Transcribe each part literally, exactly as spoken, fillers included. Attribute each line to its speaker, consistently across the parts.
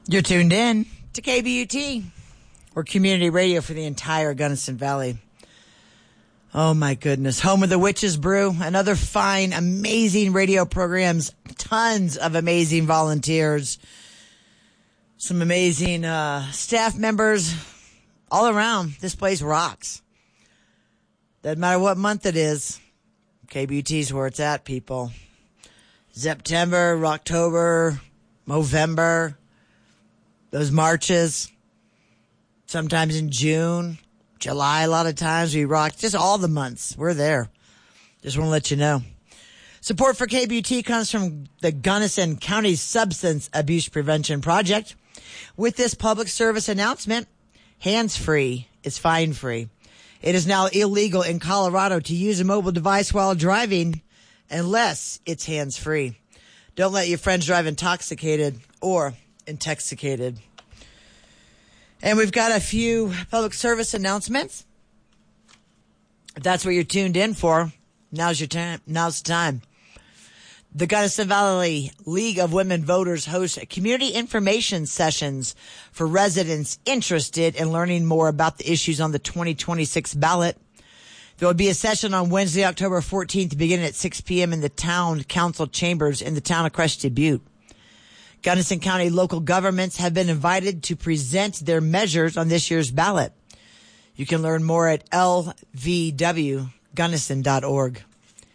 Speaker 1: You're tuned in to K B U T, or community radio for the entire Gunnison Valley. Oh my goodness. Home of the Witch's Brew and other fine, amazing radio programs. Tons of amazing volunteers. Some amazing uh, staff members all around. This place rocks. Doesn't matter what month it is. K B U T's where it's at, people. September, October, November. Those marches. Sometimes in June, July, a lot of times we rock. Just all the months. We're there. Just want to let you know. Support for K B U T comes from the Gunnison County Substance Abuse Prevention Project. With this public service announcement, hands-free is fine-free. It is now illegal in Colorado to use a mobile device while driving unless it's hands-free. Don't let your friends drive intoxicated or intoxicated. And we've got a few public service announcements. If that's what you're tuned in for, now's your time. Now's the time. The Gunnison Valley League of Women Voters hosts community information sessions for residents interested in learning more about the issues on the twenty twenty-six ballot. There will be a session on Wednesday, October fourteenth, beginning at six p.m. in the town council chambers in the town of Crested Butte. Gunnison County local governments have been invited to present their measures on this year's ballot. You can learn more at l v w gunnison dot org.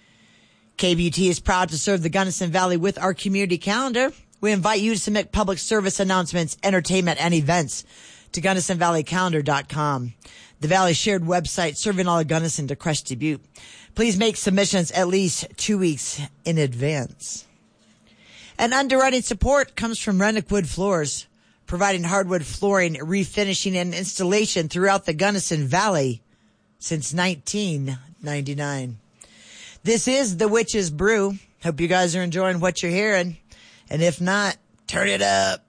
Speaker 1: K B U T is proud to serve the Gunnison Valley with our community calendar. We invite you to submit public service announcements, entertainment, and events to gunnison valley calendar dot com. The Valley shared website serving all of Gunnison to Crested Butte. Please make submissions at least two weeks in advance. And underwriting support comes from Rennick Wood Floors, providing hardwood flooring, refinishing, and installation throughout the Gunnison Valley since nineteen ninety-nine. This is The Witch's Brew. Hope you guys are enjoying what you're hearing. And if not, turn it up.